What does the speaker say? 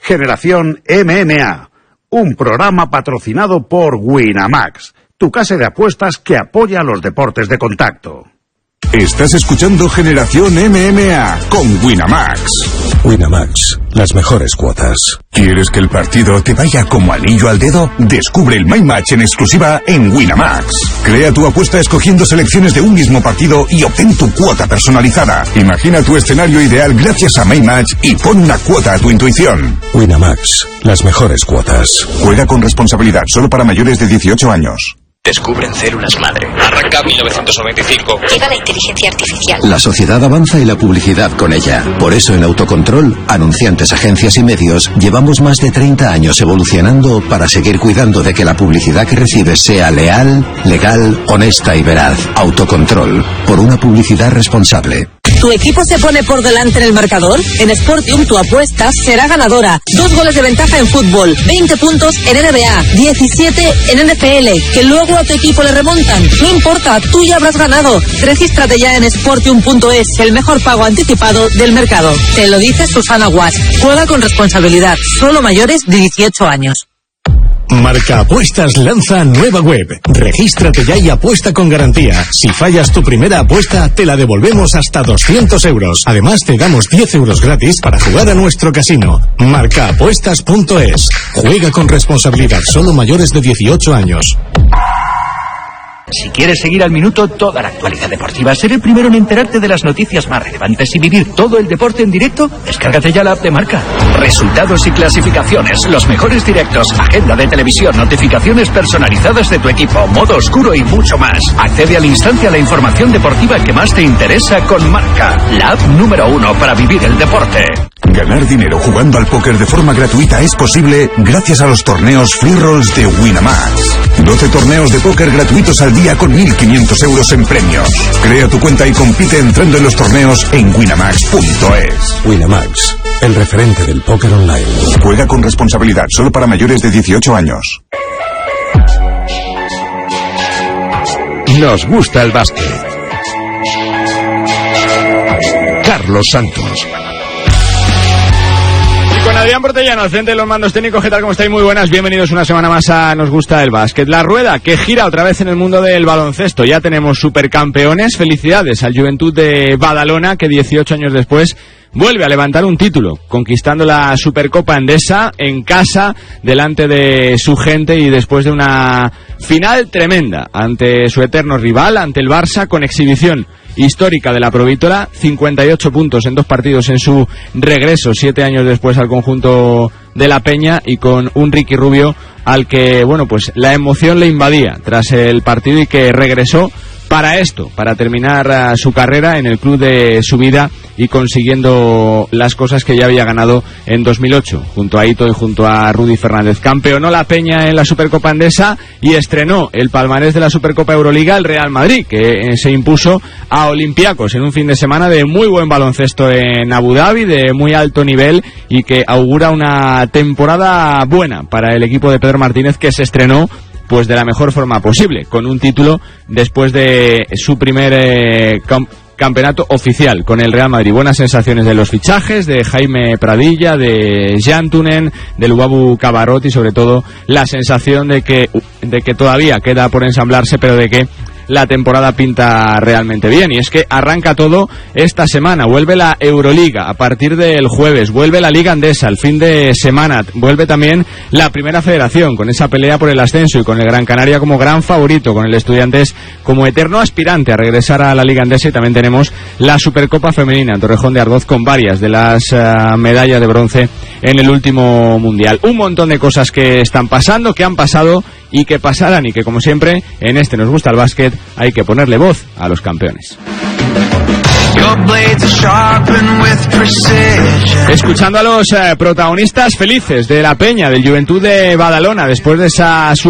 Generación MMA, un programa patrocinado por Winamax, tu casa de apuestas que apoya los deportes de contacto. Estás escuchando Generación MMA con Winamax. Winamax, las mejores cuotas. ¿Quieres que el partido te vaya como anillo al dedo? Descubre el My Match en exclusiva en Winamax. Crea tu apuesta escogiendo selecciones de un mismo partido y obtén tu cuota personalizada. Imagina tu escenario ideal gracias a My Match y pon una cuota a tu intuición. Winamax, las mejores cuotas. Juega con responsabilidad, solo para mayores de 18 años. Descubren células madre. Arranca 1995. Llega la inteligencia artificial. La sociedad avanza y la publicidad con ella. Por eso en Autocontrol, anunciantes, agencias y medios, llevamos más de 30 años evolucionando para seguir cuidando de que la publicidad que recibes sea leal, legal, honesta y veraz. Autocontrol, por una publicidad responsable. ¿Tu equipo se pone por delante en el marcador? En Sportium tu apuesta será ganadora. 2 goles de ventaja en fútbol, 20 puntos en NBA, 17 en NFL, que luego a tu equipo le remontan. No importa, tú ya habrás ganado. Regístrate ya en Sportium.es, el mejor pago anticipado del mercado. Te lo dice Susana Guas. Juega con responsabilidad, solo mayores de 18 años. Marca Apuestas lanza nueva web. Regístrate ya y apuesta con garantía. Si fallas tu primera apuesta, te la devolvemos hasta 200 euros. Además, te damos 10 euros gratis para jugar a nuestro casino. Marcaapuestas.es. Juega con responsabilidad, solo mayores de 18 años. Si quieres seguir al minuto toda la actualidad deportiva, ser el primero en enterarte de las noticias más relevantes y vivir todo el deporte en directo, descárgate ya la app de Marca. Resultados y clasificaciones, los mejores directos, agenda de televisión, notificaciones personalizadas de tu equipo, modo oscuro y mucho más. Accede al instante a la información deportiva que más te interesa con Marca, la app número 1 para vivir el deporte. Ganar dinero jugando al póker de forma gratuita es posible gracias a los torneos Free Rolls de Winamax. 12 torneos de póker gratuitos al día con 1.500 euros en premios. Crea tu cuenta y compite entrando en los torneos en winamax.es. Winamax, el referente del póker online. Juega con responsabilidad, solo para mayores de 18 años. Nos gusta el básquet. Carlos Santos. Con Adrián Portellano al frente de los mandos técnicos. ¿Qué tal? ¿Cómo estáis? Muy buenas, bienvenidos una semana más a Nos Gusta el Básquet. La rueda que gira otra vez en el mundo del baloncesto. Ya tenemos supercampeones. Felicidades al Juventud de Badalona, que 18 años después vuelve a levantar un título, conquistando la Supercopa Endesa en casa, delante de su gente y después de una final tremenda ante su eterno rival, ante el Barça, con exhibición histórica de la Provítola, 58 puntos en 2 partidos en su regreso 7 años después al conjunto de la Peña, y con un Ricky Rubio al que, bueno, pues la emoción le invadía tras el partido y que regresó para esto, para terminar su carrera en el club de su vida y consiguiendo las cosas que ya había ganado en 2008, junto a Ito y junto a Rudy Fernández. Campeonó la Peña en la Supercopa Endesa y estrenó el palmarés de la Supercopa Euroliga el Real Madrid, que se impuso a Olympiacos en un fin de semana de muy buen baloncesto en Abu Dhabi, de muy alto nivel, y que augura una temporada buena para el equipo de Pedro Martínez, que se estrenó pues de la mejor forma posible, con un título después de su primer campeonato oficial con el Real Madrid. Buenas sensaciones de los fichajes, de Jaime Pradilla, de Jantunen, del Wabu Cabarrot, y sobre todo la sensación de que todavía queda por ensamblarse, pero de que la temporada pinta realmente bien. Y es que arranca todo esta semana. Vuelve la Euroliga a partir del jueves, vuelve la Liga Endesa el fin de semana, vuelve también la Primera Federación con esa pelea por el ascenso y con el Gran Canaria como gran favorito, con el Estudiantes como eterno aspirante a regresar a la Liga Endesa. Y también tenemos la Supercopa Femenina en Torrejón de Ardoz, con varias de las medallas de bronce en el último Mundial. Un montón de cosas que están pasando, que han pasado y que pasarán, y que, como siempre, en este Nos Gusta el Básquet hay que ponerle voz a los campeones. Escuchando a los protagonistas felices de la Peña, del Juventud de Badalona, después de esa